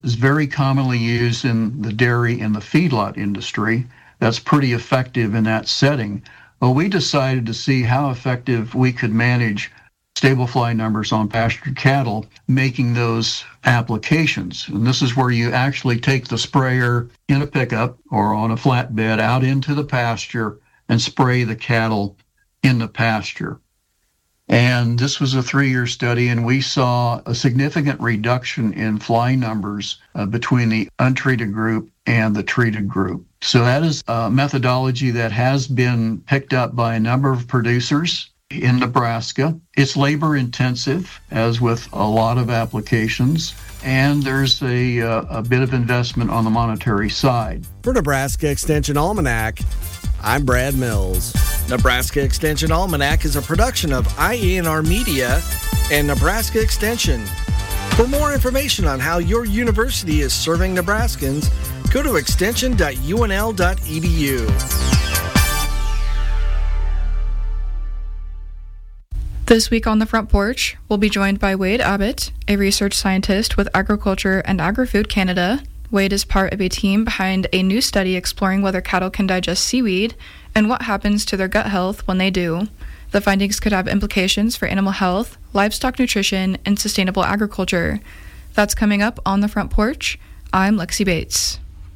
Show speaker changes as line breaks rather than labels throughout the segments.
is very commonly used in the dairy and the feedlot industry. That's pretty effective in that setting. Well, we decided to see how effective we could manage stable fly numbers on pastured cattle, making those applications. And this is where you actually take the sprayer in a pickup or on a flatbed out into the pasture and spray the cattle in the pasture. And this was a 3-year study, and we saw a significant reduction in fly numbers between the untreated group and the treated group. So that is a methodology that has been picked up by a number of producers in Nebraska. It's labor intensive, as with a lot of applications, and there's a bit of investment on the monetary side.
For Nebraska Extension Almanac, I'm Brad Mills. Nebraska Extension Almanac is a production of IENR Media and Nebraska Extension. For more information on how your university is serving Nebraskans, go to extension.unl.edu.
This week on the Front Porch, we'll be joined by Wade Abbott, a research scientist with Agriculture and Agri-Food Canada. Wade is part of a team behind a new study exploring whether cattle can digest seaweed and what happens to their gut health when they do. The findings could have implications for animal health, livestock nutrition, and sustainable agriculture. That's coming up on the Front Porch. I'm Lexi Bates.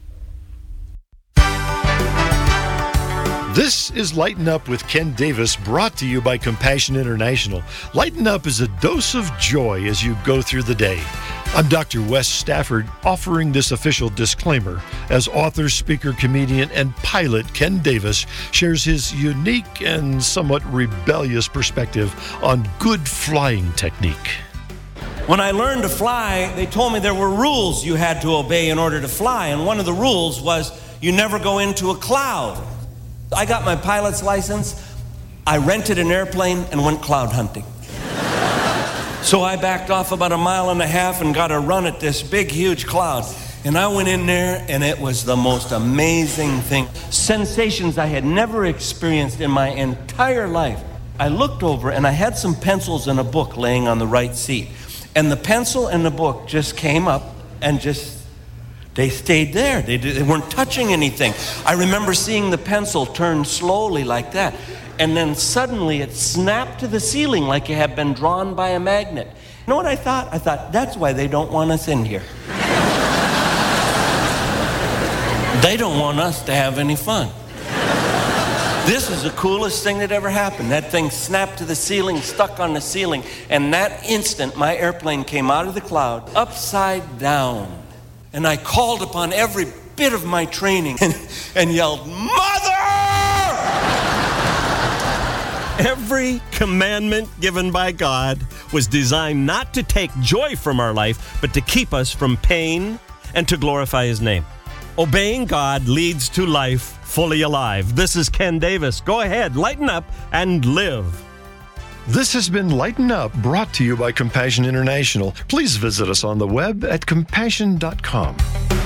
This is Lighten Up with Ken Davis, brought to you by Compassion International. Lighten Up is a dose of joy as you go through the day. I'm Dr. Wes Stafford, offering this official disclaimer as author, speaker, comedian, and pilot Ken Davis shares his unique and somewhat rebellious perspective on good flying technique.
When I learned to fly, they told me there were rules you had to obey in order to fly, and one of the rules was you never go into a cloud. I got my pilot's license, I rented an airplane, and went cloud hunting. So I backed off about 1.5 miles and got a run at this big, huge cloud. And I went in there, and it was the most amazing thing. Sensations I had never experienced in my entire life. I looked over, and I had some pencils and a book laying on the right seat. And the pencil and the book just came up and they stayed there. They weren't touching anything. I remember seeing the pencil turn slowly like that. And then suddenly it snapped to the ceiling like it had been drawn by a magnet. You know what I thought? I thought, that's why they don't want us in here. They don't want us to have any fun. This is the coolest thing that ever happened. That thing snapped to the ceiling, stuck on the ceiling, and that instant my airplane came out of the cloud upside down. And I called upon every bit of my training and yelled, "Mother!"
Every commandment given by God was designed not to take joy from our life, but to keep us from pain and to glorify His name. Obeying God leads to life fully alive. This is Ken Davis. Go ahead, lighten up and live.
This has been Lighten Up, brought to you by Compassion International. Please visit us on the web at compassion.com.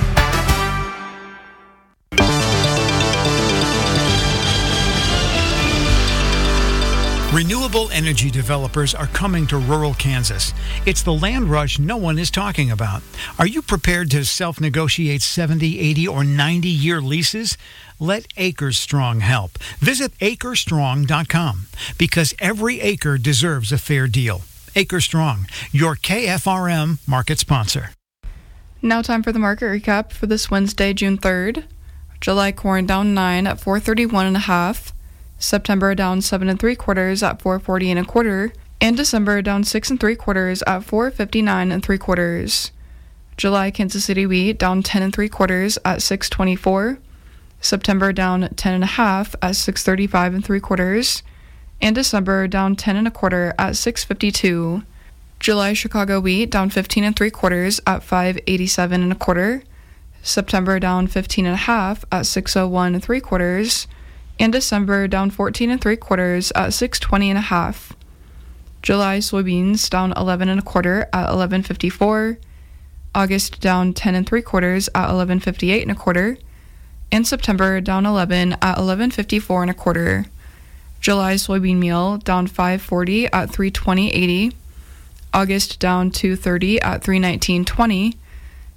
Renewable energy developers are coming to rural Kansas. It's the land rush no one is talking about. Are you prepared to self-negotiate 70, 80, or 90-year leases? Let Acres Strong help. Visit acrestrong.com, because every acre deserves a fair deal. Acres Strong, your KFRM market sponsor.
Now time for the market recap for this Wednesday, June 3rd. July corn down 9 at 431.5. September down 7 3/4 at 440 1/4, and December down 6 3/4 at 459 3/4. July Kansas City wheat down 10 3/4 at 624. September down 10 1/2 at 635 3/4, and December down 10 1/4 at 652. July Chicago wheat down 15 3/4 at 587 1/4. September down 15 1/2 at 601 3/4. And December down 14 3/4 at 620 1/2. July soybeans down 11 1/4 at 1154. August down 10 3/4 at 1158 1/4. And September down 11 at 1154 1/4. July soybean meal down 540 at 320.80. August down 230 at 319.20.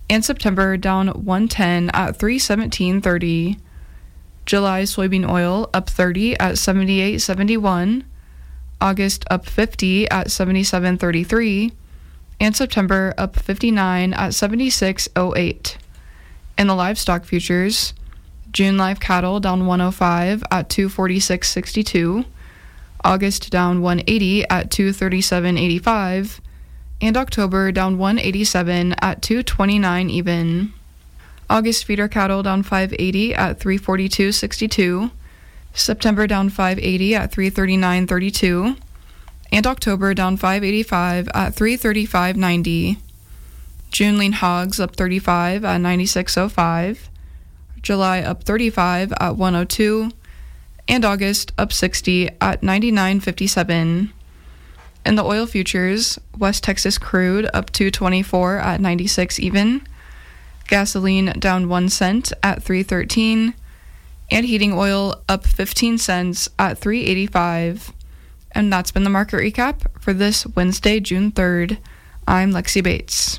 and September down 110 at 317.30. July soybean oil up 30 at 78.71. August up 50 at 77.33. And September up 59 at 76.08. In the livestock futures, June live cattle down 105 at 246.62. August down 180 at 237.85. And October down 187 at 229 even. August feeder cattle down 580 at 342.62. September down 580 at 339.32. And October down 585 at 335.90. June lean hogs up 35 at 96.05. July up 35 at 102. And August up 60 at 99.57. In the oil futures, West Texas crude up 224 at 96 even. Gasoline down 1 cent at 3.13. And heating oil up 15 cents at 3.85. And that's been the market recap for this Wednesday, June 3rd. I'm Lexi Bates.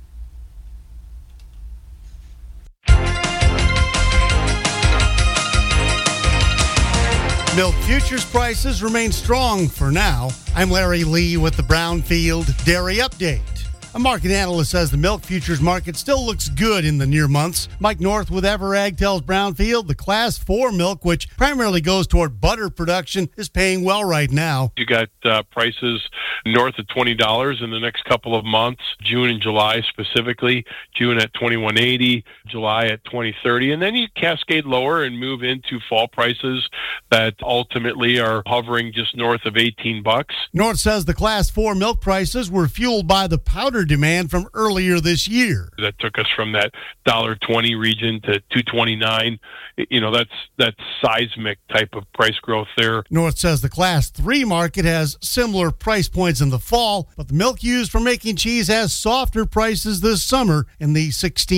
Milk futures prices remain strong for now. I'm Larry Lee with the Brownfield Dairy Update. A market analyst says the milk futures market still looks good in the near months. Mike North with Everag tells Brownfield the Class 4 milk, which primarily goes toward butter production, is paying well right now.
You got prices north of $20 in the next couple of months, June and July specifically. June at $21.80, July at $20.30, and then you cascade lower and move into fall prices that ultimately are hovering just north of $18.
North says the Class 4 milk prices were fueled by the powder demand from earlier this year.
That took us from that $1.20 region to $2.29. You know, that's seismic type of price growth there.
North says the Class 3 market has similar price points in the fall, but the milk used for making cheese has softer prices this summer in the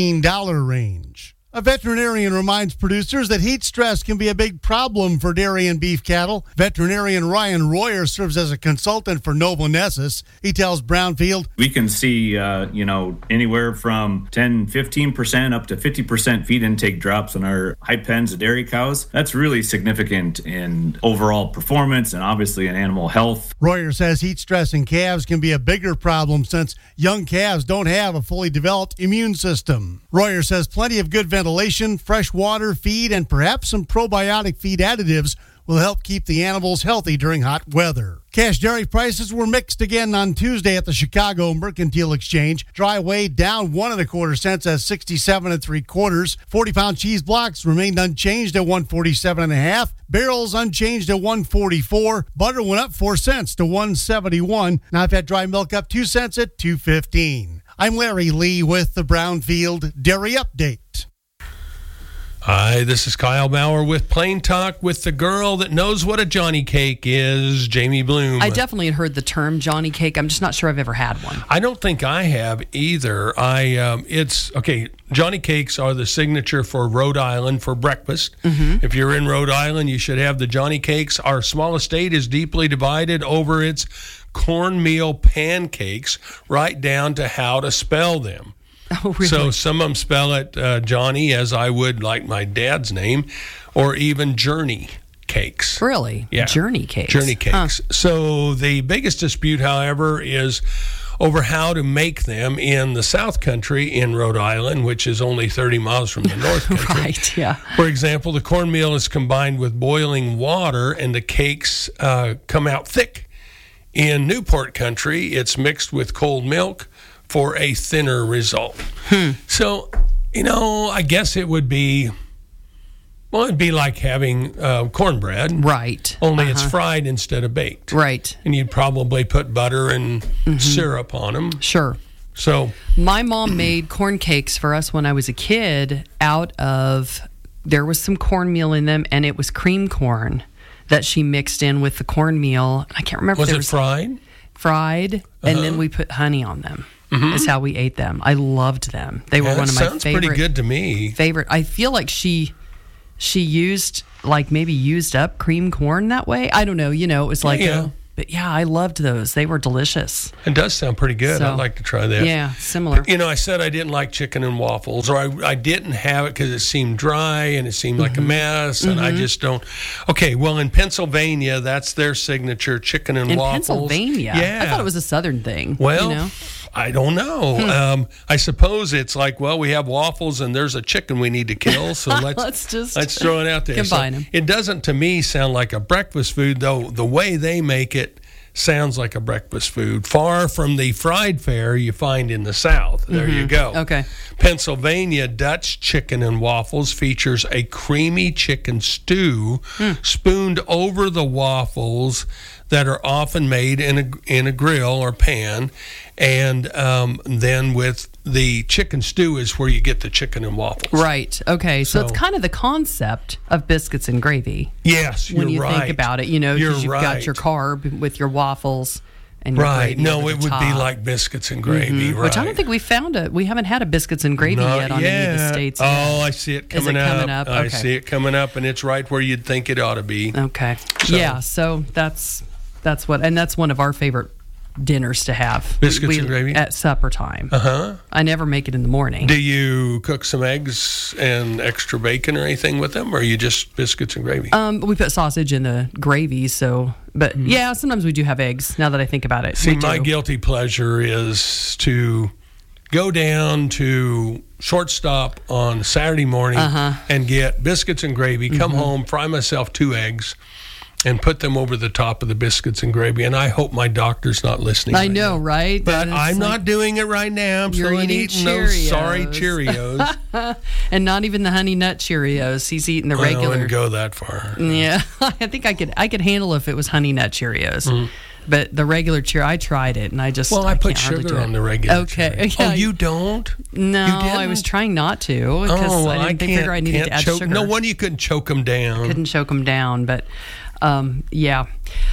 $16 range. A veterinarian reminds producers that heat stress can be a big problem for dairy and beef cattle. Veterinarian Ryan Royer serves as a consultant for Novonesis. He tells Brownfield,
we can see, anywhere from 10, 15% up to 50% feed intake drops on our high pens of dairy cows. That's really significant in overall performance and obviously in animal health.
Royer says heat stress in calves can be a bigger problem since young calves don't have a fully developed immune system. Royer says plenty of good ventilation, fresh water, feed, and perhaps some probiotic feed additives will help keep the animals healthy during hot weather. Cash dairy prices were mixed again on Tuesday at the Chicago Mercantile Exchange. Dry whey down 1 1/4 cents at 67 3/4. 40-pound cheese blocks remained unchanged at 147 1/2. Barrels unchanged at 144. Butter went up 4 cents to 171. Now I've had dry milk up 2 cents at 215. I'm Larry Lee with the Brownfield Dairy Update.
Hi, this is Kyle Bauer with Plain Talk with the girl that knows what a Johnny Cake is, Jamie Bloom.
I definitely had heard the term Johnny Cake. I'm just not sure I've ever had one.
I don't think I have either. Johnny Cakes are the signature for Rhode Island for breakfast. Mm-hmm. If you're in Rhode Island, you should have the Johnny Cakes. Our small estate is deeply divided over its cornmeal pancakes, right down to how to spell them.
Oh, really?
So some of them spell it Johnny, as I would like my dad's name, or even Journey Cakes.
Really?
Yeah.
Journey Cakes.
Journey Cakes. Huh. So the biggest dispute, however, is over how to make them in the South Country in Rhode Island, which is only 30 miles from the North Country.
Right, yeah.
For example, the cornmeal is combined with boiling water, and the cakes come out thick. In Newport Country, it's mixed with cold milk for a thinner result. So, I guess it would be, it'd be like having cornbread.
Right.
Only it's fried instead of baked.
Right.
And you'd probably put butter and syrup on them.
Sure.
So
my mom made corn cakes for us when I was a kid there was some cornmeal in them, and it was cream corn that she mixed in with the cornmeal. I can't remember.
Was it fried?
Fried, and then we put honey on them. Mm-hmm. Is how we ate them. I loved them. They were one of my favorite.
Sounds pretty good to me.
I feel like she used up cream corn that way. I don't know. It was like But yeah, I loved those. They were delicious.
It does sound pretty good.
So,
I'd like to try that.
Yeah, similar.
You know, I said I didn't like chicken and waffles, or I didn't have it because it seemed dry and it seemed like a mess, and I just don't. Okay, well, in Pennsylvania, that's their signature, chicken and waffles.
In Pennsylvania?
Yeah.
I thought it was a Southern thing.
Well,
you know?
I don't know. I suppose it's like, well, we have waffles and there's a chicken we need to kill, so let's throw it out there.
Combine them.
It doesn't, to me, sound like a breakfast food, though. The way they make it sounds like a breakfast food, far from the fried fare you find in the South. There you go.
Okay.
Pennsylvania Dutch chicken and waffles features a creamy chicken stew spooned over the waffles that are often made in a grill or pan, and then with the chicken stew is where you get the chicken and waffles.
Right. Okay. So it's kind of the concept of biscuits and gravy.
Yes, you're right.
When you think about it, you know, because you've got your carb with your waffles and your gravy.
No, it would
top.
be like biscuits and gravy. Right.
Which I don't think we haven't had a biscuits and gravy yet on any of the states.
Oh, I see it coming up.
Is it coming up? Okay.
I see it coming up, and it's right where you'd think it ought to be.
Okay. So that's what, and that's one of our favorite dinners to have.
Biscuits and gravy?
At supper time. I never make it in the morning.
Do you cook some eggs and extra bacon or anything with them, or are you just biscuits and gravy?
We put sausage in the gravy, but yeah, sometimes we do have eggs, now that I think about it.
See, my guilty pleasure is to go down to Shortstop on Saturday morning and get biscuits and gravy, come home, fry myself 2 eggs, and put them over the top of the biscuits and gravy. And I hope my doctor's not listening.
I know, right?
But I'm not doing it right now. I'm still eating those sorry Cheerios.
And not even the Honey Nut Cheerios. He's eating the regular.
I wouldn't go that far.
Yeah. I think I could handle if it was Honey Nut Cheerios. But the regular Cheerios, I tried it, and I
put sugar on the regular.
Okay.
Yeah, oh, you don't?
No, I was trying not to because I didn't figure I needed to add sugar.
No wonder you couldn't choke them down.
Couldn't choke them down, but yeah.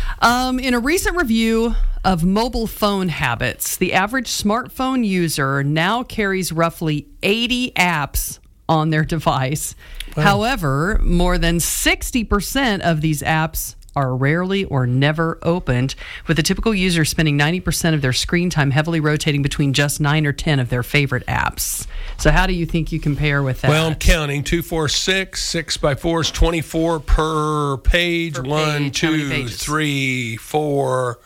In a recent review of mobile phone habits, the average smartphone user now carries roughly 80 apps on their device. Wow. However, more than 60% of these apps are rarely or never opened, with a typical user spending 90% of their screen time heavily rotating between just 9 or 10 of their favorite apps. So how do you think you compare with that?
Well, I'm counting 2, 4, 6. 6 by 4 is 24 per page. 1, 2, 3, 4,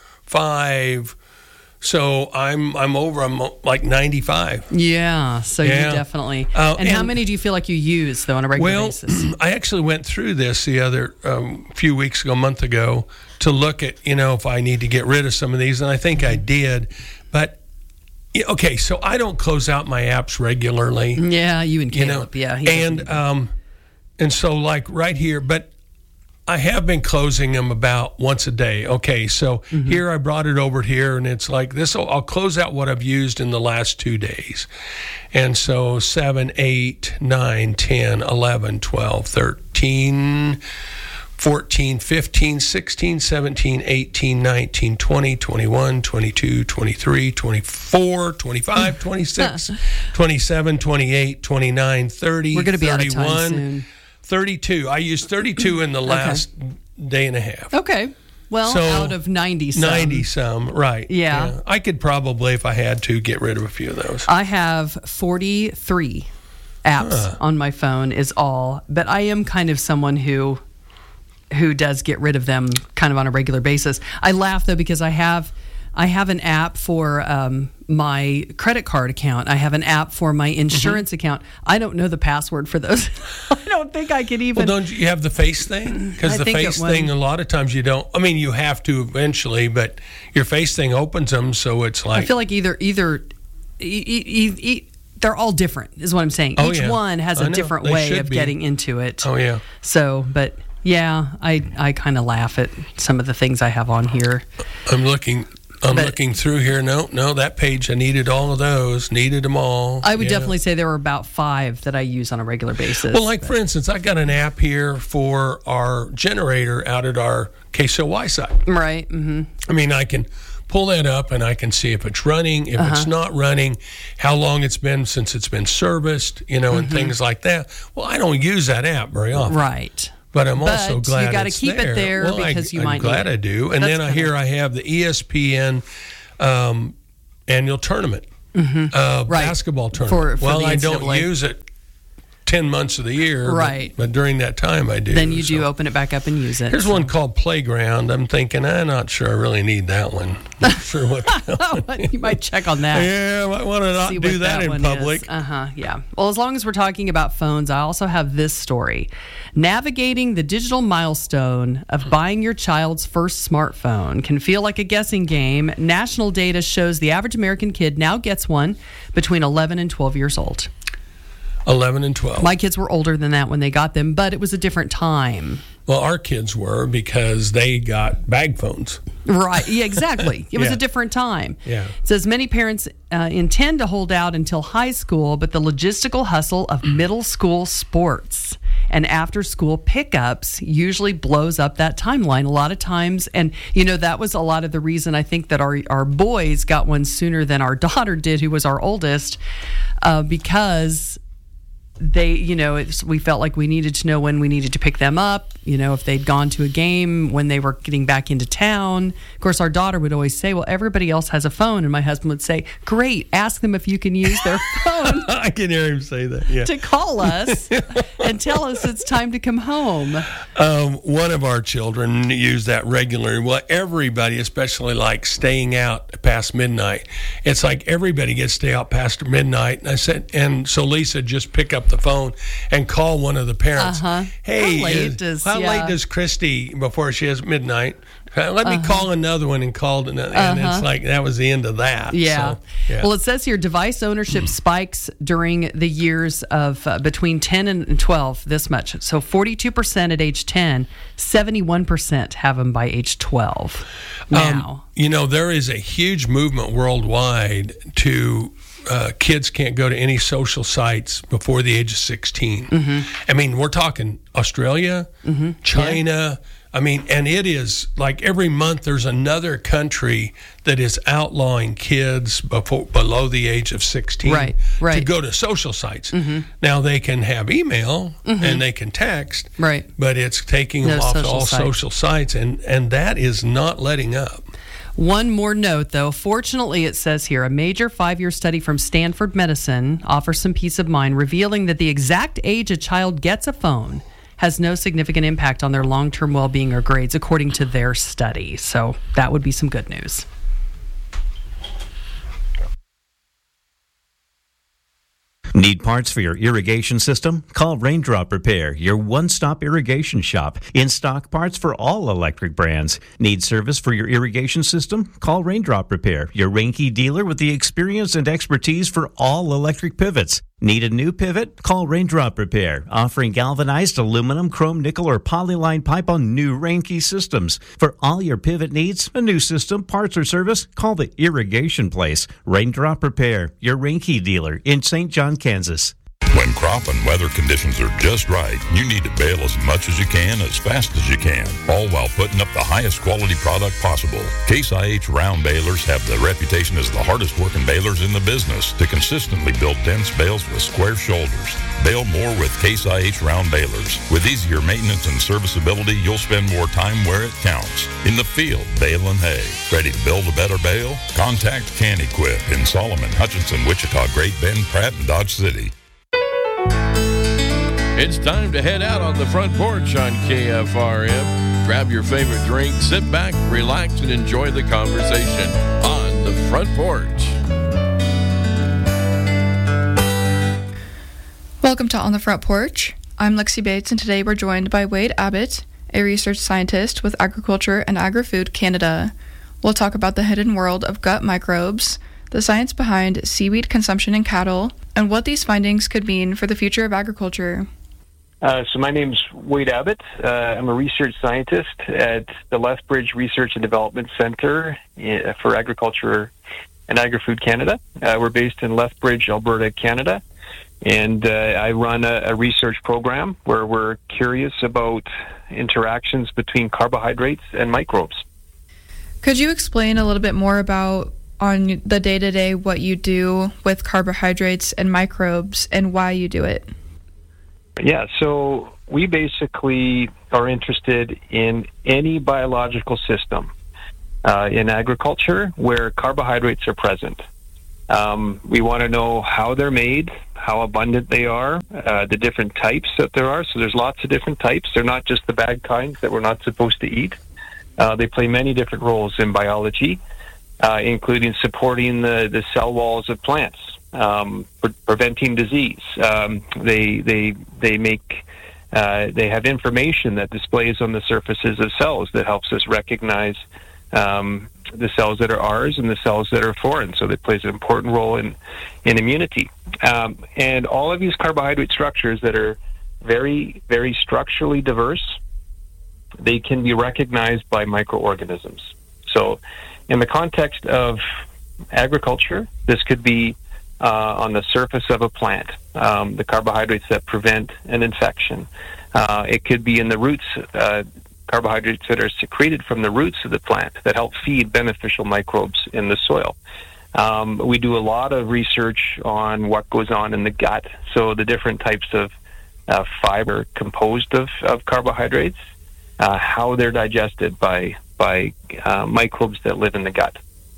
5. So I'm over. I'm like 95.
Yeah. So you definitely. And how many do you feel like you use though on a regular basis?
I actually went through this the other few weeks ago, a month ago, to look at if I need to get rid of some of these, and I think I did. But okay, so I don't close out my apps regularly.
Yeah, you and Caleb. Yeah.
And so like right here, but I have been closing them about once a day. Okay, so here I brought it over here, and it's like this. I'll close out what I've used in the last 2 days. And so 7, 8, 9, 10, 11, 12, 13, 14, 15, 16, 17, 18, 19, 20, 21, 22, 23, 24, 25, 26, 27, 28, 29, 30,
We're going to be
31.
Out of time soon.
32. I used 32 in the last day and a half.
Okay. Well, so, out of 90 some.
90 some, right.
Yeah.
I could probably, if I had to, get rid of a few of those.
I have 43 apps on my phone is all. But I am kind of someone who does get rid of them kind of on a regular basis. I laugh, though, because I have an app for my credit card account. I have an app for my insurance account. I don't know the password for those. I don't think I could even.
Well, don't you have the face thing? Because the face thing, a lot of times you don't. I mean, you have to eventually, but your face thing opens them, so it's like.
I feel like either they're all different, is what I'm saying. Each one has a different way of getting into it.
Oh, yeah.
So, but yeah, I kind of laugh at some of the things I have on here.
I'm looking through here. No, that page, I needed all of those, needed them all.
I would definitely say there were about 5 that I use on a regular basis.
Well, for instance, I got an app here for our generator out at our KCOY site.
Right. Mm-hmm.
I mean, I can pull that up and I can see if it's running, if it's not running, how long it's been since it's been serviced, and things like that. Well, I don't use that app very often.
Right.
But I'm also glad
you got to
it's
keep it there because
I'm glad I do. And then I have the ESPN annual tournament, basketball tournament.
For the
I
NCAA.
don't use it 10 months of the year,
right?
But during that time I do.
Then you do open it back up and use it.
Here's one called Playground. I'm thinking, I'm not sure I really need that one. Not sure what
you might check on that.
Yeah, I might want to not do that in public.
Yeah. Well, as long as we're talking about phones, I also have this story. Navigating the digital milestone of buying your child's first smartphone can feel like a guessing game. National data shows the average American kid now gets one between 11 and 12 years old.
11 and 12.
My kids were older than that when they got them, but it was a different time.
Well, our kids were because they got bag phones.
Right. Yeah, exactly. It was a different time.
Yeah.
It says many parents intend to hold out until high school, but the logistical hustle of middle school sports and after school pickups usually blows up that timeline a lot of times. And, that was a lot of the reason I think that our boys got one sooner than our daughter did, who was our oldest, because we felt like we needed to know when we needed to pick them up, if they'd gone to a game, when they were getting back into town. Of course, our daughter would always say, well, everybody else has a phone. And my husband would say, great, ask them if you can use their phone.
I can hear him say that, yeah.
To call us and tell us it's time to come home.
One of our children used that regularly. Well, everybody, especially like staying out past midnight. It's like everybody gets to stay out past midnight. And I said, and so Lisa just pick up the phone and call one of the parents. Hey, how late does Christy, before she has midnight, let me call another one, and called another, and it's like that was the end of that.
Yeah.
So, yeah.
Well, it says here device ownership spikes during the years of between 10 and 12, this much. So 42% at age 10, 71% have them by age 12. Now,
there is a huge movement worldwide to kids can't go to any social sites before the age of 16. I mean, we're talking Australia, China. Yeah. I mean, and it is like every month there's another country that is outlawing kids below the age of 16 to go to social sites. Now, they can have email and they can text, but it's taking them off all social sites, and that is not letting up.
One more note, though. Fortunately, it says here, a major 5-year study from Stanford Medicine offers some peace of mind, revealing that the exact age a child gets a phone has no significant impact on their long-term well-being or grades, according to their study. So that would be some good news.
Need parts for your irrigation system? Call Raindrop Repair, your one-stop irrigation shop. In-stock parts for all electric brands. Need service for your irrigation system? Call Raindrop Repair, your Reinke dealer with the experience and expertise for all electric pivots. Need a new pivot? Call Raindrop Repair, offering galvanized aluminum, chrome, nickel, or polyline pipe on new Reinke systems. For all your pivot needs, a new system, parts, or service, call the Irrigation Place. Raindrop Repair, your Reinke dealer in St. John, Kansas.
When crop and weather conditions are just right, you need to bale as much as you can, as fast as you can, all while putting up the highest quality product possible. Case IH round balers have the reputation as the hardest working balers in the business to consistently build dense bales with square shoulders. Bale more with Case IH round balers. With easier maintenance and serviceability, you'll spend more time where it counts. In the field, baling hay. Ready to build a better bale? Contact Can Equip in Solomon, Hutchinson, Wichita, Great Bend, Pratt, and Dodge City.
It's time to head out on the front porch on KFRM. Grab your favorite drink, sit back, relax, and enjoy the conversation on the front porch.
Welcome to On the Front Porch. I'm Lexi Bates, and today we're joined by Wade Abbott, a research scientist with Agriculture and Agri-Food Canada. We'll talk about the hidden world of gut microbes, the science behind seaweed consumption in cattle, and what these findings could mean for the future of agriculture.
So my name's Wade Abbott. I'm a research scientist at the Lethbridge Research and Development Center for Agriculture and Agri-Food Canada. We're based in Lethbridge, Alberta, Canada. And I run a research program where we're curious about interactions between carbohydrates and microbes.
Could you explain a little bit more about on the day-to-day what you do with carbohydrates and microbes and why you do it?
Yeah, so we basically are interested in any biological system in agriculture where carbohydrates are present. We want to know how they're made, how abundant they are, the different types that there are. So there's lots of different types. They're not just the bad kinds that we're not supposed to eat. They play many different roles in biology, including supporting the cell walls of plants, preventing disease. They have information that displays on the surfaces of cells that helps us recognize the cells that are ours and the cells that are foreign. So that plays an important role in immunity. And all of these carbohydrate structures that are very, very structurally diverse, they can be recognized by microorganisms. So in the context of agriculture, this could be on the surface of a plant, the carbohydrates that prevent an infection. It could be in the roots, carbohydrates that are secreted from the roots of the plant that help feed beneficial microbes in the soil. We do a lot of research on what goes on in the gut, so the different types of fiber composed of carbohydrates, how they're digested by microbes that live in the gut.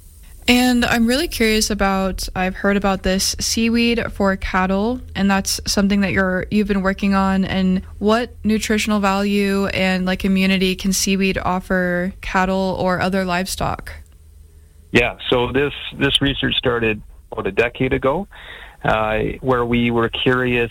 And I'm really curious about, I've heard about this seaweed for cattle, and that's something that you've been working on. And what nutritional value and like immunity can seaweed offer cattle or other livestock?
Yeah, so this research started about a decade ago, where we were curious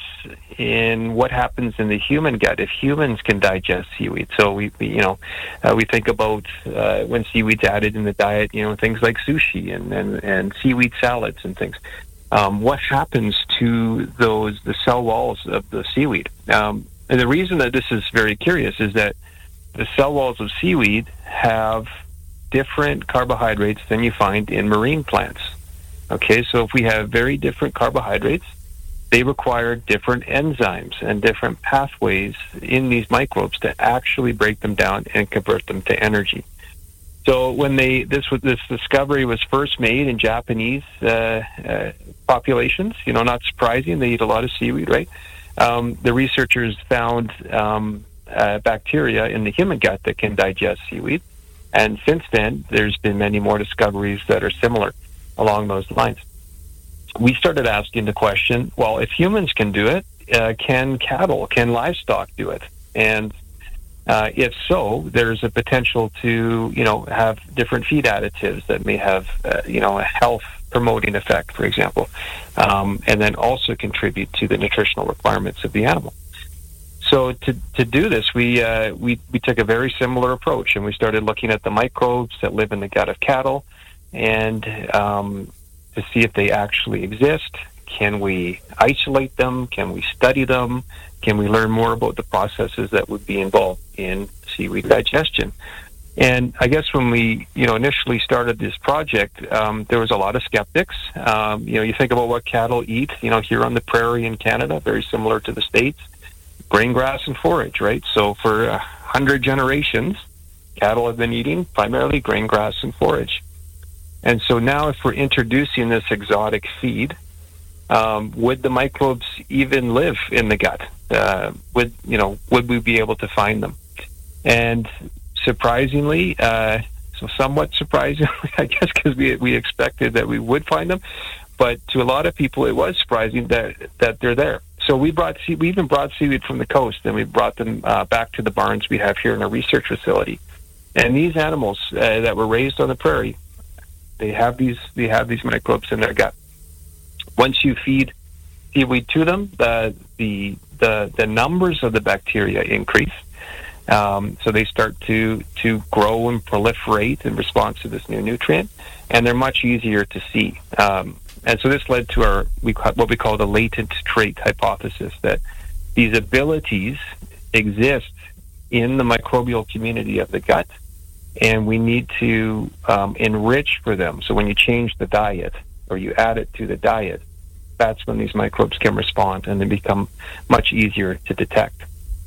in what happens in the human gut if humans can digest seaweed. So we think about when seaweed's added in the diet, things like sushi and seaweed salads and things. What happens to the cell walls of the seaweed? And the reason that this is very curious is that the cell walls of seaweed have different carbohydrates than you find in marine plants. Okay, so if we have very different carbohydrates, they require different enzymes and different pathways in these microbes to actually break them down and convert them to energy. So when this discovery was first made in Japanese populations, not surprising, they eat a lot of seaweed, right? The researchers found bacteria in the human gut that can digest seaweed, and since then, there's been many more discoveries that are similar along those lines. We started asking the question, well, if humans can do it, can livestock do it? And if so, there's a potential to, have different feed additives that may have, a health-promoting effect, for example, and then also contribute to the nutritional requirements of the animal. So to do this, we took a very similar approach, and we started looking at the microbes that live in the gut of cattle, and to see if they actually exist. Can we isolate them? Can we study them? Can we learn more about the processes that would be involved in seaweed digestion? And I guess when we, initially started this project, there was a lot of skeptics. You think about what cattle eat, here on the prairie in Canada, very similar to the States, grain, grass, and forage, right? So for 100 generations, cattle have been eating primarily grain, grass, and forage. And so now if we're introducing this exotic feed, would the microbes even live in the gut? Would we be able to find them? And surprisingly, somewhat surprisingly, I guess, because we expected that we would find them, but to a lot of people it was surprising that they're there. So we even brought seaweed from the coast, and we brought them back to the barns we have here in our research facility. And these animals that were raised on the prairie, they have these microbes in their gut. Once you feed seaweed to them, the numbers of the bacteria increase. So they start to grow and proliferate in response to this new nutrient, and they're much easier to see. And so this led to what we call the latent trait hypothesis, that these abilities exist in the microbial community of the gut, and we need to enrich for them. So when you change the diet or you add it to the diet, that's when these microbes can respond and they become much easier to detect.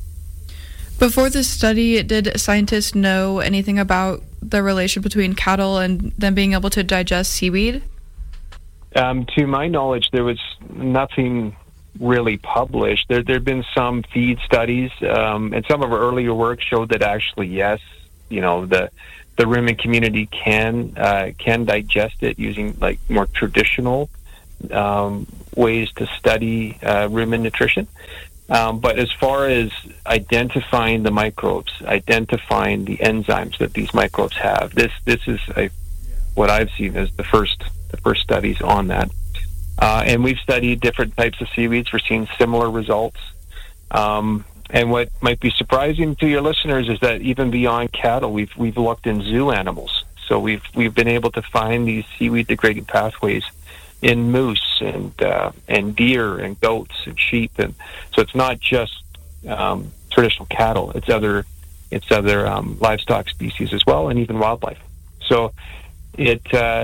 Before this study, did scientists know anything about the relation between cattle and them being able to digest seaweed?
To my knowledge, there was nothing really published. There have been some feed studies, and some of our earlier work showed that actually, yes, the rumen community can digest it using like more traditional ways to study rumen nutrition. But as far as identifying the microbes, identifying the enzymes that these microbes have, this is what I've seen as the first studies on that. And we've studied different types of seaweeds. We're seeing similar results. And what might be surprising to your listeners is that even beyond cattle, we've looked in zoo animals. So we've been able to find these seaweed degrading pathways in moose and deer and goats and sheep, and so it's not just traditional cattle. It's other livestock species as well, and even wildlife. So this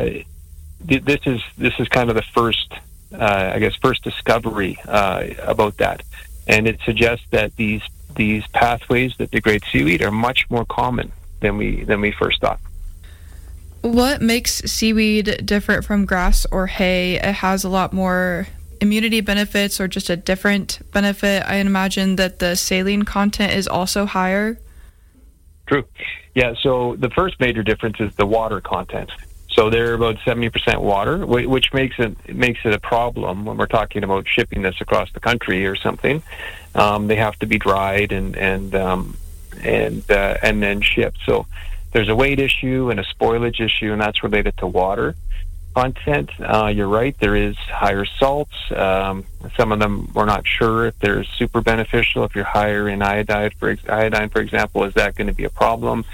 is kind of the first discovery about that, and it suggests that these pathways that degrade seaweed are much more common than we first thought.
What makes seaweed different from grass or hay? It has a lot more immunity benefits, or just a different benefit. I imagine that the saline content is also higher.
True. Yeah, so the first major difference is the water content. So they're about 70% water, which makes it a problem when we're talking about shipping this across the country or something. They have to be dried and then shipped. So there's a weight issue and a spoilage issue, and that's related to water content. You're right, there is higher salts. Some of them we're not sure if they're super beneficial. If you're higher in iodine, for example, is that going to be a problem?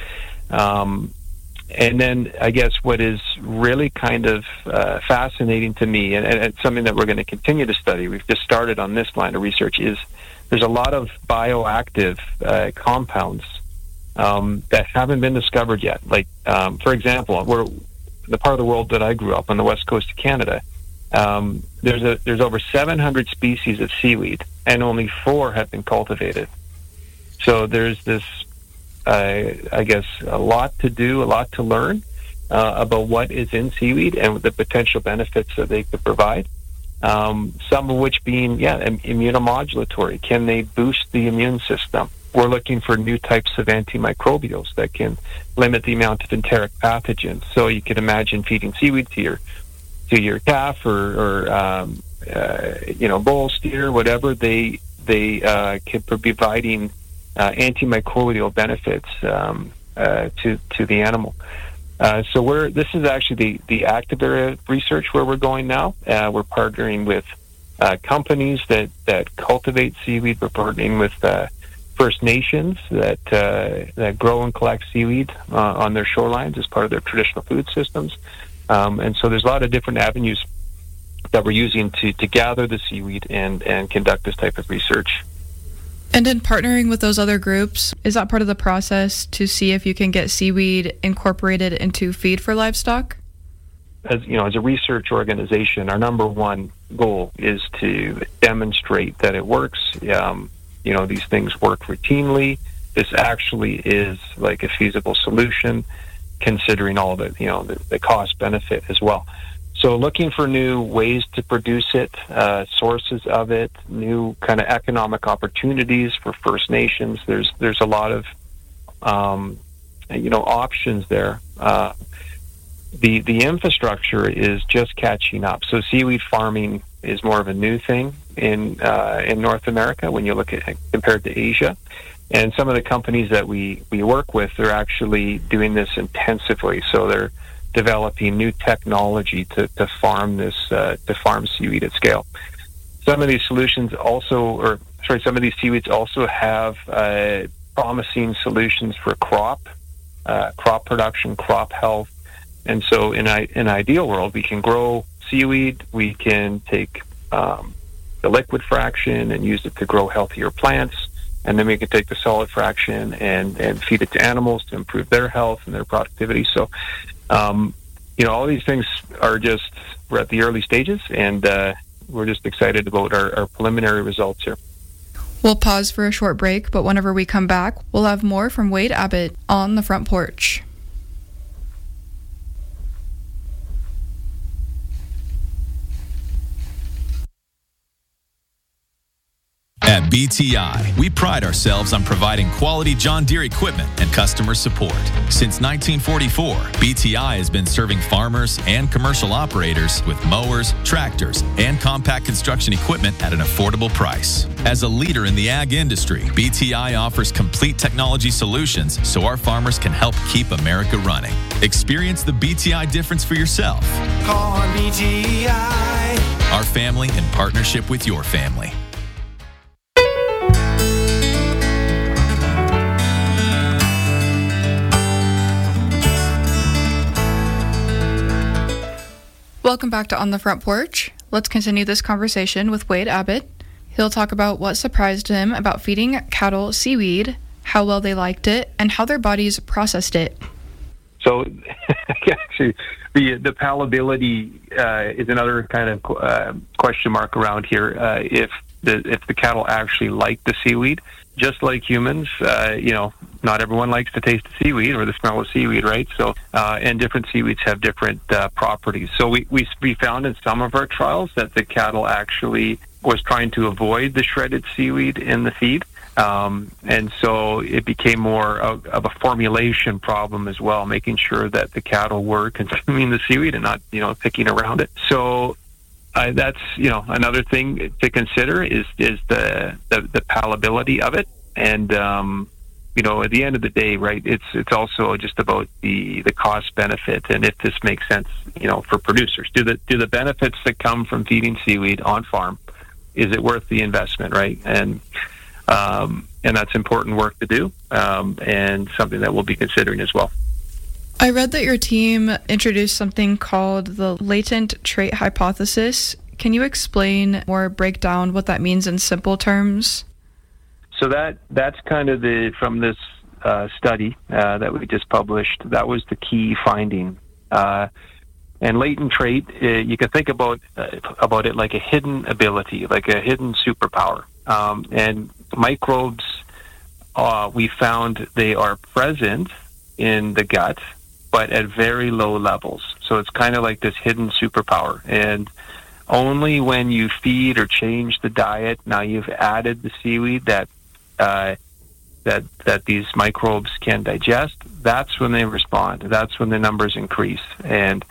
And then I guess what is really kind of fascinating to me, and it's something that we're going to continue to study, we've just started on this line of research, is there's a lot of bioactive compounds that haven't been discovered yet. Like, for example, the part of the world that I grew up on the west coast of Canada, there's over 700 species of seaweed, and only 4 have been cultivated. So there's this, I guess, a lot to do, a lot to learn about what is in seaweed and the potential benefits that they could provide. Some of which being, immunomodulatory. Can they boost the immune system? We're looking for new types of antimicrobials that can limit the amount of enteric pathogens. So you could imagine feeding seaweed to your calf or bull, steer, whatever. They could be providing antimicrobial benefits to the animal. So this is actually the active area of research where we're going now. We're partnering with companies that cultivate seaweed. We're partnering with First Nations that grow and collect seaweed on their shorelines as part of their traditional food systems. And so there's a lot of different avenues that we're using to gather the seaweed and conduct this type of research.
And in partnering with those other groups, is that part of the process to see if you can get seaweed incorporated into feed for livestock?
As a research organization, our number one goal is to demonstrate that it works. These things work routinely. This actually is like a feasible solution, considering all the cost benefit as well. So looking for new ways to produce it, sources of it, new kind of economic opportunities for First Nations. There's a lot of options there. The infrastructure is just catching up. So seaweed farming is more of a new thing in North America when you look at compared to Asia. And some of the companies that we work with, they're actually doing this intensively. So they're developing new technology to farm seaweed at scale. Some of these solutions some of these seaweeds also have promising solutions for crop production, crop health. And so in an ideal world, we can grow seaweed, we can take the liquid fraction and use it to grow healthier plants, and then we can take the solid fraction and feed it to animals to improve their health and their productivity. So all these things we're at the early stages, and we're just excited about our preliminary results here.
We'll pause for a short break, but whenever we come back, we'll have more from Wade Abbott on the Front Porch.
At BTI, we pride ourselves on providing quality John Deere equipment and customer support. Since 1944, BTI has been serving farmers and commercial operators with mowers, tractors, and compact construction equipment at an affordable price. As a leader in the ag industry, BTI offers complete technology solutions so our farmers can help keep America running. Experience the BTI difference for yourself.
Call BTI.
Our family in partnership with your family.
Welcome back to On the Front Porch. Let's continue this conversation with Wade Abbott. He'll talk about what surprised him about feeding cattle seaweed, how well they liked it, and how their bodies processed it.
So, actually, the palatability is another kind of question mark around here. If the cattle actually like the seaweed, just like humans, not everyone likes the taste of seaweed or the smell of seaweed, right? So, and different seaweeds have different properties. So we found in some of our trials that the cattle actually was trying to avoid the shredded seaweed in the feed. And so it became more of a formulation problem as well, making sure that the cattle were consuming the seaweed and not, picking around it. So that's, another thing to consider is the palatability of it. And, at the end of the day, right, it's also just about the cost benefit and if this makes sense, for producers. Do the benefits that come from feeding seaweed on farm, is it worth the investment, right? And that's important work to do, and something that we'll be considering as well.
I read that your team introduced something called the latent trait hypothesis. Can you explain or break down what that means in simple terms?
So that's kind of from this study that we just published, that was the key finding. And latent trait, you can think about it like a hidden ability, like a hidden superpower. And microbes, we found they are present in the gut, but at very low levels. So it's kind of like this hidden superpower. And only when you feed or change the diet, now you've added the seaweed that these microbes can digest, that's when they respond. That's when the numbers increase. And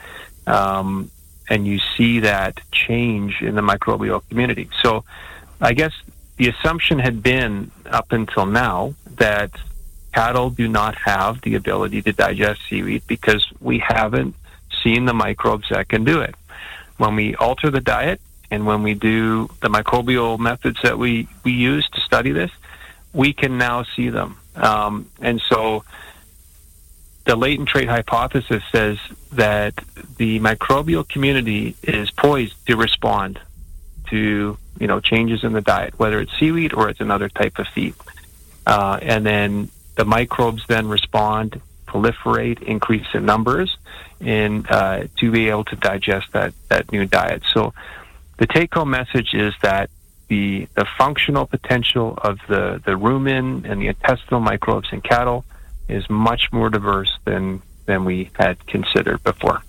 you see that change in the microbial community. So I guess the assumption had been up until now that cattle do not have the ability to digest seaweed because we haven't seen the microbes that can do it. When we alter the diet and when we do the microbial methods that we use to study this, we can now see them. And so the latent trait hypothesis says that the microbial community is poised to respond to, changes in the diet, whether it's seaweed or it's another type of feed. And then the microbes then respond, proliferate, increase in numbers, and to be able to digest that new diet. So the take-home message is that the functional potential of the rumen and the intestinal microbes in cattle is much more diverse than we had considered before.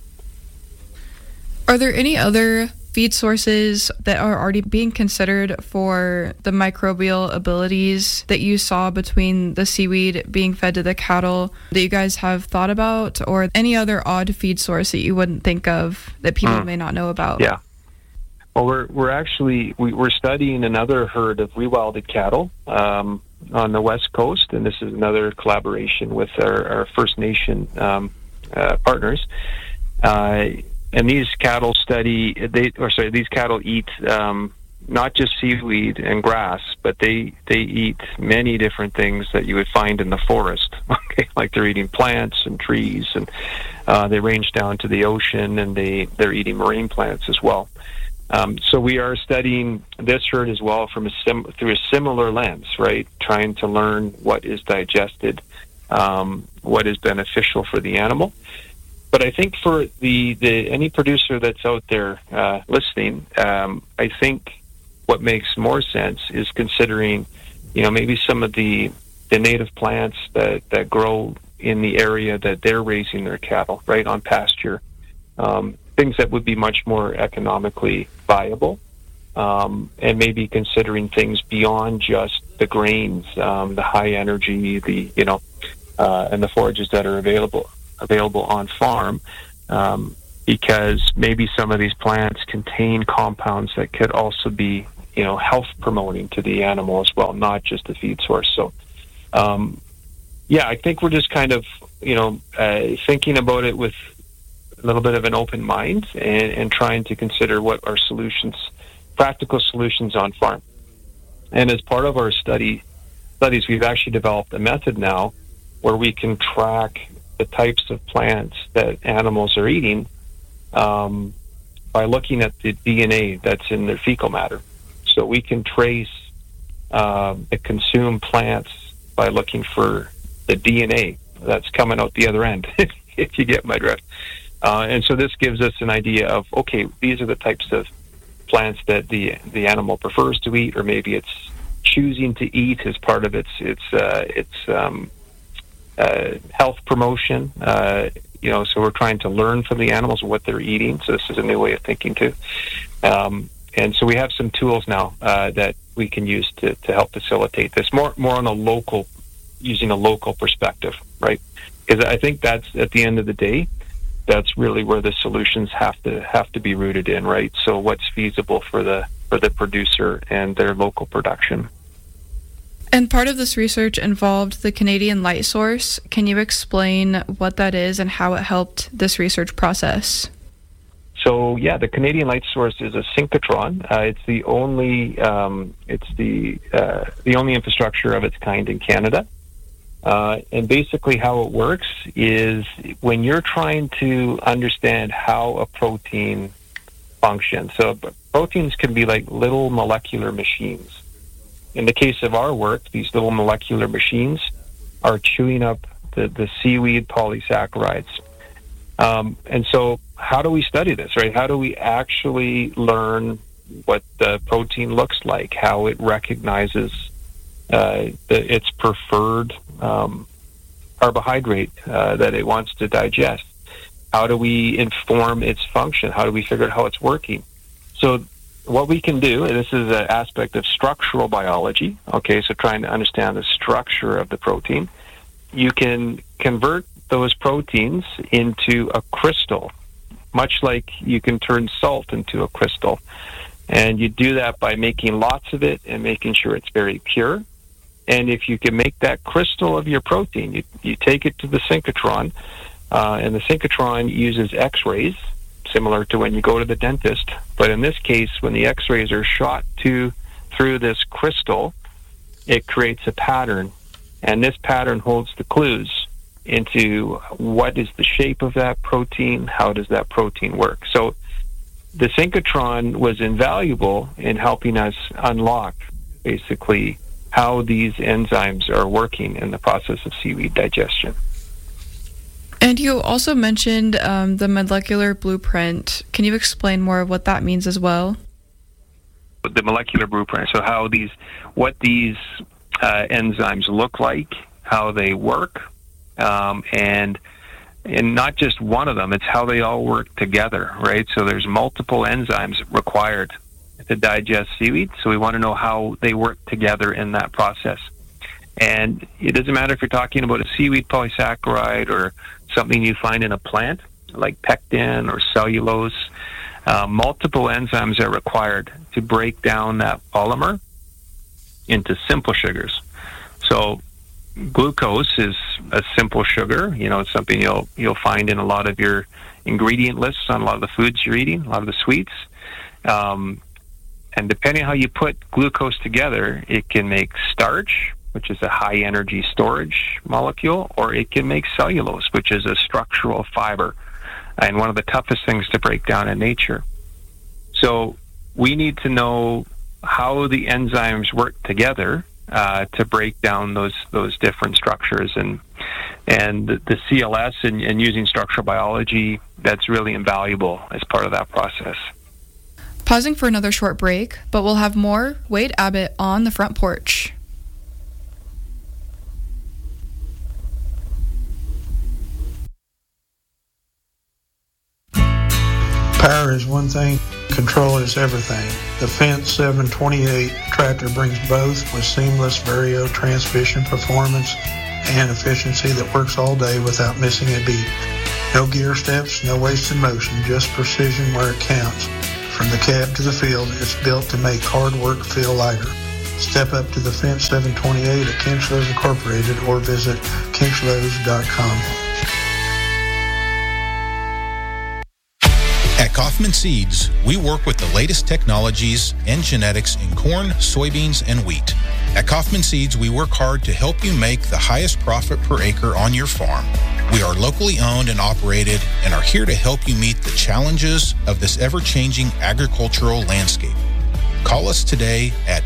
Are there any other feed sources that are already being considered for the microbial abilities that you saw between the seaweed being fed to the cattle that you guys have thought about, or any other odd feed source that you wouldn't think of that people may not know about?
Yeah. Well, we're studying another herd of rewilded cattle on the West Coast, and this is another collaboration with our First Nation partners. And these cattle these cattle eat not just seaweed and grass, but they eat many different things that you would find in the forest. Okay, like they're eating plants and trees, and they range down to the ocean, and they're eating marine plants as well. So we are studying this herd as well through a similar lens, right? Trying to learn what is digested, what is beneficial for the animal. But I think for any producer that's out there listening, I think what makes more sense is considering, maybe some of the native plants that grow in the area that they're raising their cattle, right, on pasture. Things that would be much more economically viable and maybe considering things beyond just the grains, the high energy, and the forages that are available on farm, because maybe some of these plants contain compounds that could also be, health promoting to the animal as well, not just a feed source. So, I think we're just kind of, thinking about it with a little bit of an open mind and trying to consider what our practical solutions on farm. And as part of our studies, we've actually developed a method now where we can track the types of plants that animals are eating by looking at the DNA that's in their fecal matter. So we can trace the consumed plants by looking for the DNA that's coming out the other end, if you get my drift. And so this gives us an idea of, okay, these are the types of plants that the animal prefers to eat, or maybe it's choosing to eat as part of its health promotion. So we're trying to learn from the animals what they're eating. So this is a new way of thinking too. And so we have some tools now that we can use to help facilitate this more on using a local perspective, right? Because I think that's, at the end of the day, that's really where the solutions have to be rooted in, right? So what's feasible for the producer and their local production.
And part of this research involved the Canadian Light Source. Can you explain what that is and how it helped this research process?
So the Canadian Light Source is a synchrotron. It's the only infrastructure of its kind in Canada. And basically how it works is when you're trying to understand how a protein functions. So proteins can be like little molecular machines. In the case of our work, these little molecular machines are chewing up the seaweed polysaccharides. And so how do we study this, right? How do we actually learn what the protein looks like, how it recognizes its preferred carbohydrate that it wants to digest? How do we inform its function? How do we figure out how it's working? So what we can do, and this is an aspect of structural biology, okay, so trying to understand the structure of the protein, you can convert those proteins into a crystal, much like you can turn salt into a crystal. And you do that by making lots of it and making sure it's very pure. And if you can make that crystal of your protein, you take it to the synchrotron, and the synchrotron uses X-rays, similar to when you go to the dentist. But in this case, when the X-rays are shot through this crystal, it creates a pattern. And this pattern holds the clues into what is the shape of that protein, how does that protein work. So the synchrotron was invaluable in helping us unlock, basically, how these enzymes are working in the process of seaweed digestion.
And you also mentioned the molecular blueprint. Can you explain more of what that means as well?
The molecular blueprint, so what these enzymes look like, how they work, and not just one of them, it's how they all work together, right? So there's multiple enzymes required to digest seaweed, so we want to know how they work together in that process. And it doesn't matter if you're talking about a seaweed polysaccharide or something you find in a plant, like pectin or cellulose. Multiple enzymes are required to break down that polymer into simple sugars. So glucose is a simple sugar. It's something you'll find in a lot of your ingredient lists on a lot of the foods you're eating, a lot of the sweets. And depending on how you put glucose together, it can make starch, which is a high-energy storage molecule, or it can make cellulose, which is a structural fiber, and one of the toughest things to break down in nature. So we need to know how the enzymes work together to break down those different structures. And the CLS and using structural biology, that's really invaluable as part of that process.
Pausing for another short break, but we'll have more Wade Abbott on the front porch.
Power is one thing, control is everything. The Fendt 728 tractor brings both with seamless Vario transmission performance and efficiency that works all day without missing a beat. No gear steps, no wasted motion, just precision where it counts. From the cab to the field, it's built to make hard work feel lighter. Step up to the Fendt 728 at Kinchlows Incorporated or visit kinchlows.com.
At Kaufman Seeds, we work with the latest technologies and genetics in corn, soybeans, and wheat. At Kaufman Seeds, we work hard to help you make the highest profit per acre on your farm. We are locally owned and operated and are here to help you meet the challenges of this ever-changing agricultural landscape. Call us today at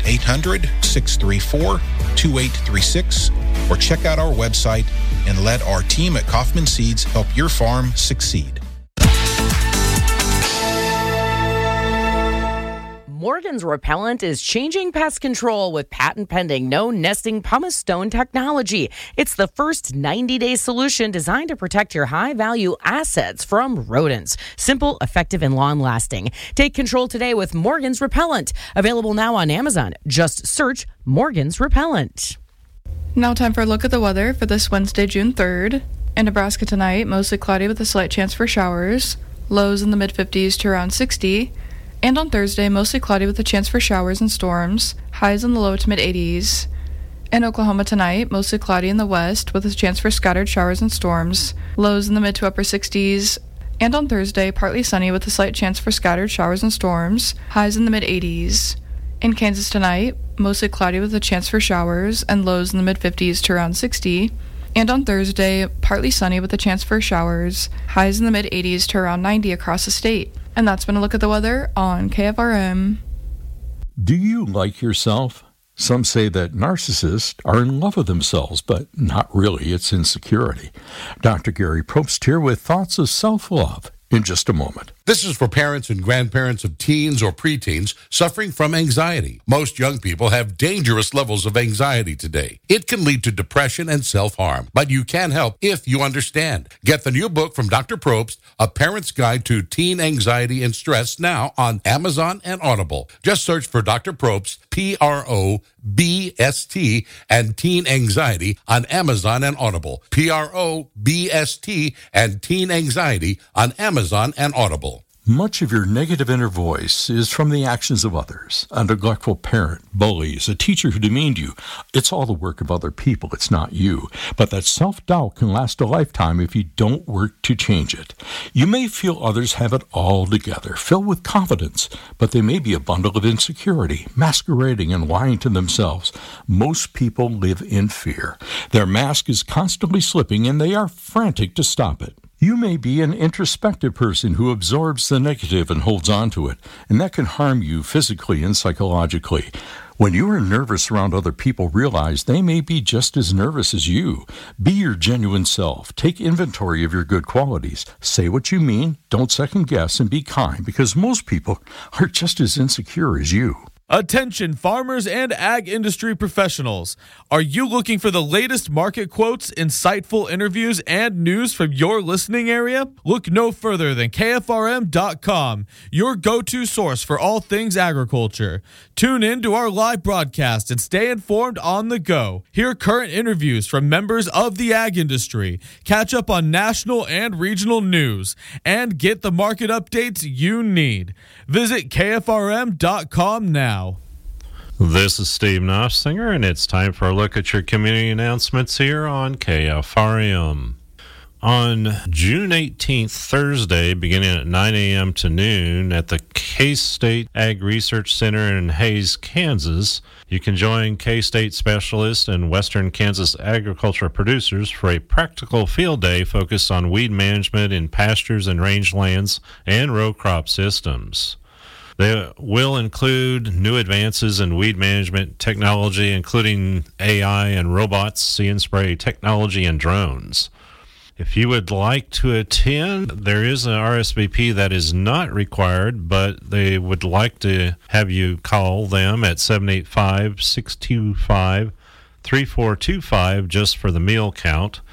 800-634-2836 or check out our website and let our team at Kaufman Seeds help your farm succeed.
Morgan's Repellent is changing pest control with patent-pending no-nesting pumice stone technology. It's the first 90-day solution designed to protect your high-value assets from rodents. Simple, effective, and long-lasting. Take control today with Morgan's Repellent. Available now on Amazon. Just search Morgan's Repellent.
Now time for a look at the weather for this Wednesday, June 3rd. In Nebraska tonight, mostly cloudy with a slight chance for showers. Lows in the mid-50s to around 60. And on Thursday, mostly cloudy with a chance for showers and storms, highs in the low to mid-80s. In Oklahoma tonight, mostly cloudy in the west with a chance for scattered showers and storms, lows in the mid to upper 60s. And on Thursday, partly sunny with a slight chance for scattered showers and storms, highs in the mid-80s. In Kansas tonight, mostly cloudy with a chance for showers and lows in the mid-50s to around 60. And on Thursday, partly sunny with a chance for showers, highs in the mid-80s to around 90 across the state. And that's been a look at the weather on KFRM.
Do you like yourself? Some say that narcissists are in love with themselves, but not really. It's insecurity. Dr. Gary Probst here with thoughts of self-love in just a moment.
This is for parents and grandparents of teens or preteens suffering from anxiety. Most young people have dangerous levels of anxiety today. It can lead to depression and self-harm, but you can help if you understand. Get the new book from Dr. Probst, A Parent's Guide to Teen Anxiety and Stress, now on Amazon and Audible. Just search for Dr. Probst, Probst, and Teen Anxiety on Amazon and Audible. Probst and Teen Anxiety on Amazon and Audible.
Much of your negative inner voice is from the actions of others. A neglectful parent, bullies, a teacher who demeaned you. It's all the work of other people. It's not you. But that self-doubt can last a lifetime if you don't work to change it. You may feel others have it all together, filled with confidence, but they may be a bundle of insecurity, masquerading and lying to themselves. Most people live in fear. Their mask is constantly slipping, and they are frantic to stop it. You may be an introspective person who absorbs the negative and holds on to it, and that can harm you physically and psychologically. When you are nervous around other people, realize they may be just as nervous as you. Be your genuine self. Take inventory of your good qualities. Say what you mean, don't second guess, and be kind, because most people are just as insecure as you.
Attention farmers and ag industry professionals. Are you looking for the latest market quotes, insightful interviews, and news from your listening area? Look no further than KFRM.com, your go-to source for all things agriculture. Tune in to our live broadcast and stay informed on the go. Hear current interviews from members of the ag industry, catch up on national and regional news, and get the market updates you need. Visit KFRM.com now.
This is Steve Nossinger, and it's time for a look at your community announcements here on KFRM. On June 18th, Thursday, beginning at 9 a.m. to noon at the K-State Ag Research Center in Hays, Kansas, you can join K-State specialists and Western Kansas agriculture producers for a practical field day focused on weed management in pastures and rangelands and row crop systems. They will include new advances in weed management technology, including AI and robots, see and spray technology, and drones. If you would like to attend, there is an RSVP that is not required, but they would like to have you call them at 785-625-3425 just for the meal count.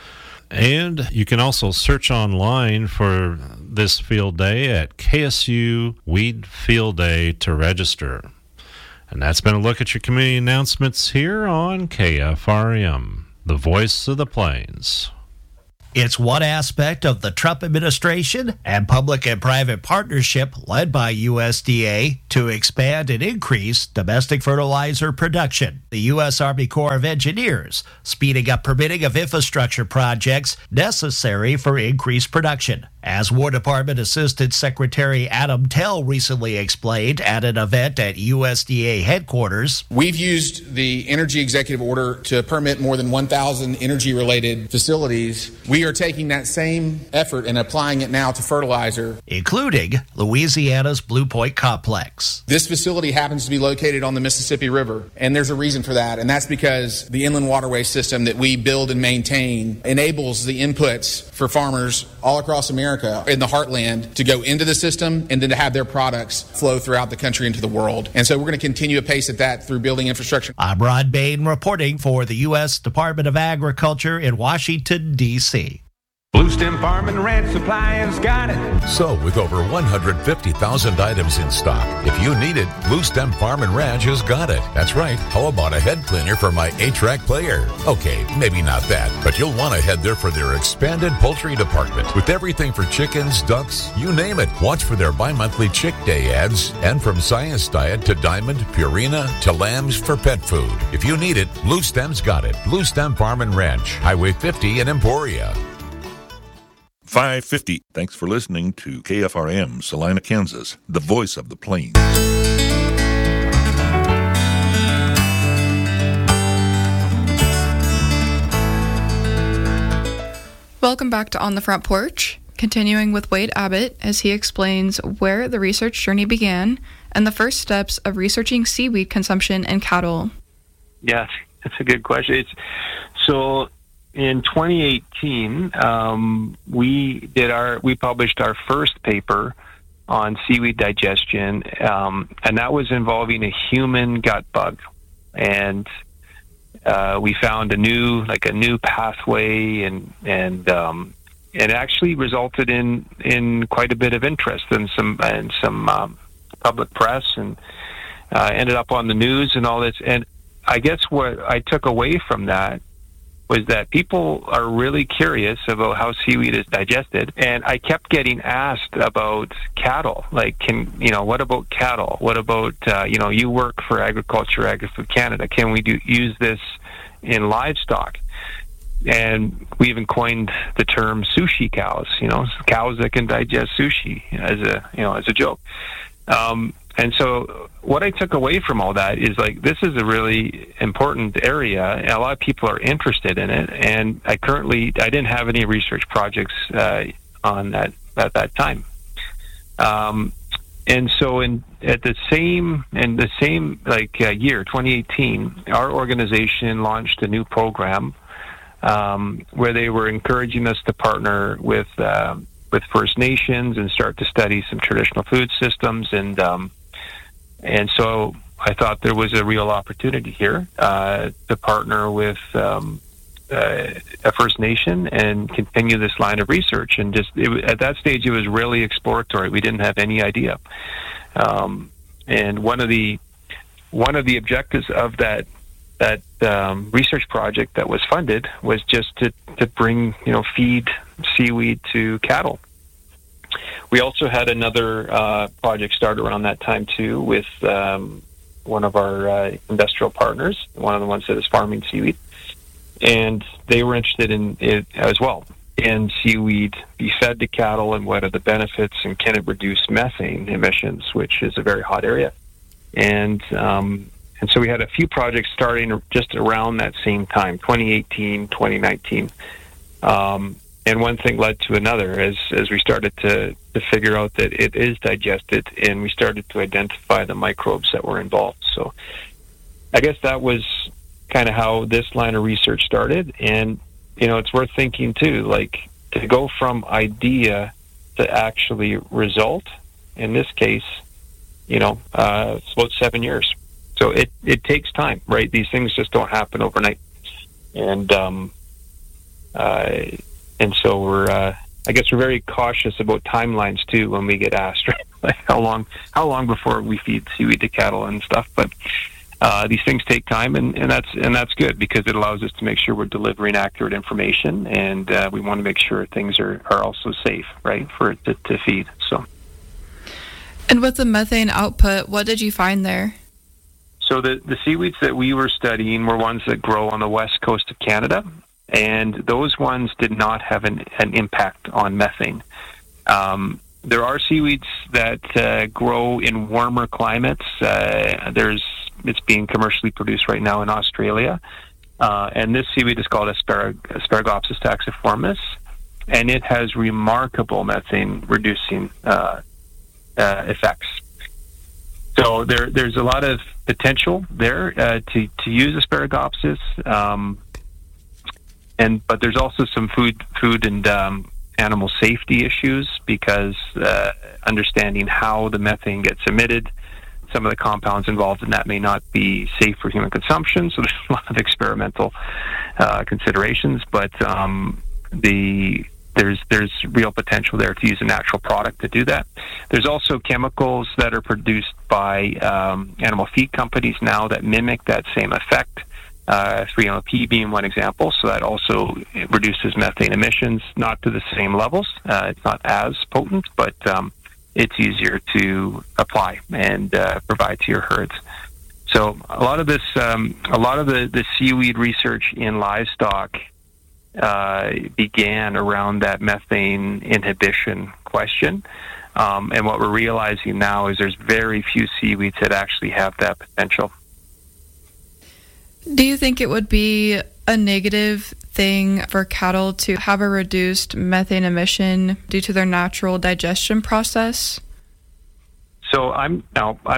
And you can also search online for this field day at KSU Weed Field Day to register. And that's been a look at your community announcements here on KFRM, the voice of the plains.
It's one aspect of the Trump administration and public and private partnership led by USDA to expand and increase domestic fertilizer production. The U.S. Army Corps of Engineers speeding up permitting of infrastructure projects necessary for increased production. As War Department Assistant Secretary Adam Tell recently explained at an event at USDA headquarters,
we've used the Energy Executive Order to permit more than 1,000 energy-related facilities. We are taking that same effort and applying it now to fertilizer,
including Louisiana's Blue Point Complex.
This facility happens to be located on the Mississippi River, and there's a reason for that, and that's because the inland waterway system that we build and maintain enables the inputs for farmers all across America in the heartland to go into the system and then to have their products flow throughout the country into the world. And so we're going to continue to pace at that through building infrastructure.
I'm Ron Bain reporting for the U.S. Department of Agriculture in Washington, D.C.
Blue Stem Farm and Ranch Supply has got it.
So, with over 150,000 items in stock, if you need it, Blue Stem Farm and Ranch has got it. That's right. How about a head cleaner for my 8-track player? Okay, maybe not that, but you'll want to head there for their expanded poultry department with everything for chickens, ducks, you name it. Watch for their bi-monthly Chick Day ads, and from Science Diet to Diamond, Purina to lambs for pet food. If you need it, Blue Stem's got it. Blue Stem Farm and Ranch, Highway 50 in Emporia.
550. Thanks for listening to KFRM, Salina, Kansas, the voice of the plains.
Welcome back to On the Front Porch, continuing with Wade Abbott as he explains where the research journey began and the first steps of researching seaweed consumption in cattle.
Yes, that's a good question. In 2018, we published our first paper on seaweed digestion, and that was involving a human gut bug, and we found a new pathway, and it actually resulted in quite a bit of interest and some public press, and ended up on the news and all this. And I guess what I took away from that was that people are really curious about how seaweed is digested. And I kept getting asked about cattle. Like, what about cattle? What about, you work for Agriculture, Agri-Food Canada. Can we use this in livestock? And we even coined the term sushi cows, cows that can digest sushi as a joke. And so what I took away from all that is, this is a really important area, and a lot of people are interested in it. And I didn't have any research projects on that at that time. And so at the same year, 2018, our organization launched a new program where they were encouraging us to partner with First Nations and start to study some traditional food systems, and so I thought there was a real opportunity here to partner with a First Nation and continue this line of research. And at that stage, it was really exploratory. We didn't have any idea. And one of the objectives of that research project that was funded was just to bring feed seaweed to cattle. We also had another project start around that time too with one of our industrial partners, one of the ones that is farming seaweed, and they were interested in it as well. Can seaweed be fed to cattle, and what are the benefits, and can it reduce methane emissions, which is a very hot area? And so we had a few projects starting just around that same time, 2018, 2019. And one thing led to another as we started to figure out that it is digested, and we started to identify the microbes that were involved. So I guess that was kind of how this line of research started. And, it's worth thinking too, to go from idea to actually result, in this case, it's about 7 years. So it takes time, right? These things just don't happen overnight. And And so we're very cautious about timelines too when we get asked, right? Like how long before we feed seaweed to cattle and stuff. But these things take time, and that's good because it allows us to make sure we're delivering accurate information, and we want to make sure things are also safe, right, for it to feed. So.
And with the methane output, what did you find there?
So the seaweeds that we were studying were ones that grow on the west coast of Canada, and those ones did not have an impact on methane. There are seaweeds that grow in warmer climates. It's being commercially produced right now in Australia, and this seaweed is called Asparagopsis taxiformis, and it has remarkable methane-reducing effects. So there's a lot of potential there to use Asparagopsis, but there's also some food and animal safety issues because understanding how the methane gets emitted, some of the compounds involved in that may not be safe for human consumption. So there's a lot of experimental considerations, but there's real potential there to use a natural product to do that. There's also chemicals that are produced by animal feed companies now that mimic that same effect. 3-MOP being one example, so that also reduces methane emissions, not to the same levels. It's not as potent, but it's easier to apply and provide to your herds. So a lot of the seaweed research in livestock began around that methane inhibition question. And what we're realizing now is there's very few seaweeds that actually have that potential.
Do you think it would be a negative thing for cattle to have a reduced methane emission due to their natural digestion process?
So I'm not a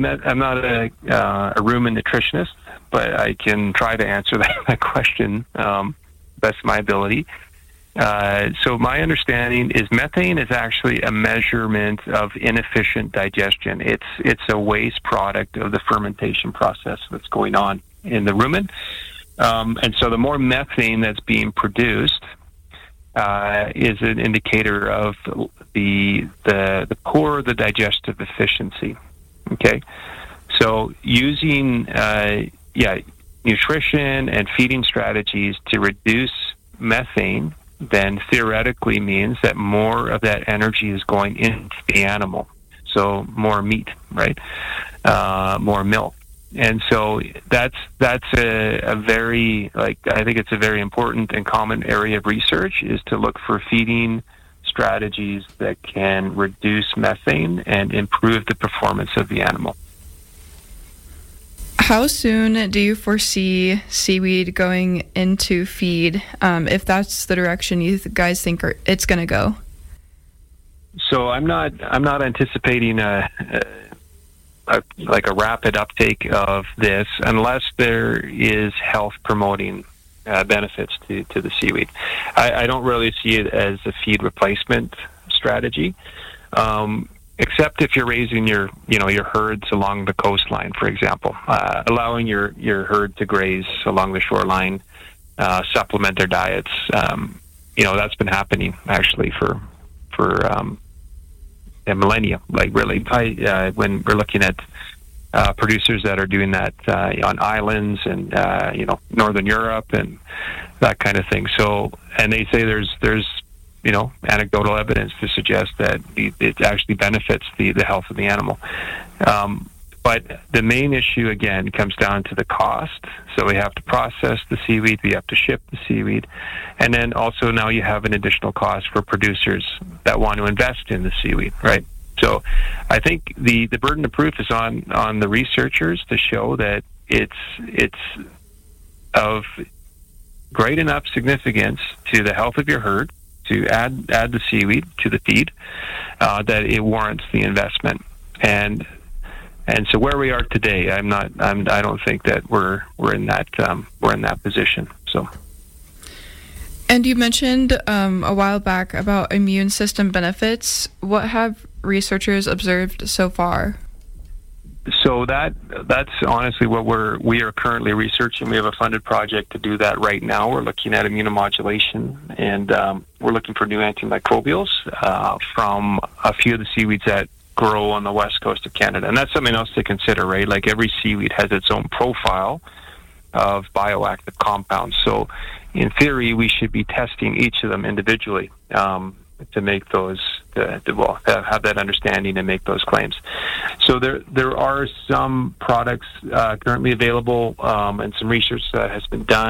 rumen nutritionist, but I can try to answer that question best of my ability. So my understanding is methane is actually a measurement of inefficient digestion. It's a waste product of the fermentation process that's going on in the rumen. And so the more methane that's being produced is an indicator of the poor the digestive efficiency. Okay, so using nutrition and feeding strategies to reduce methane then theoretically means that more of that energy is going into the animal. So more meat, right? More milk. And so that's a very, I think it's a very important and common area of research is to look for feeding strategies that can reduce methane and improve the performance of the animal.
How soon do you foresee seaweed going into feed, if that's the direction you guys think it's going to go?
So I'm not anticipating a rapid uptake of this unless there is health promoting benefits to the seaweed. I don't really see it as a feed replacement strategy, except if you're raising your herds along the coastline, for example, allowing your herd to graze along the shoreline, supplement their diets. That's been happening actually for a millennia. When we're looking at producers that are doing that on islands and Northern Europe and that kind of thing. So, and they say there's anecdotal evidence to suggest that it actually benefits the health of the animal. But the main issue, again, comes down to the cost. So we have to process the seaweed, we have to ship the seaweed, and then also now you have an additional cost for producers that want to invest in the seaweed, right? So I think the burden of proof is on the researchers to show that it's of great enough significance to the health of your herd to add the seaweed to the feed that it warrants the investment. And so where we are today, I don't think that we're in that position. So.
And you mentioned a while back about immune system benefits. What have researchers observed so far?
So that's honestly what we are currently researching. We have a funded project to do that right now. We're looking at immunomodulation, and we're looking for new antimicrobials from a few of the seaweeds that grow on the west coast of Canada. And that's something else to consider, right? Like every seaweed has its own profile of bioactive compounds. So in theory, we should be testing each of them individually to make those, have that understanding and make those claims. So there are some products currently available and some research that has been done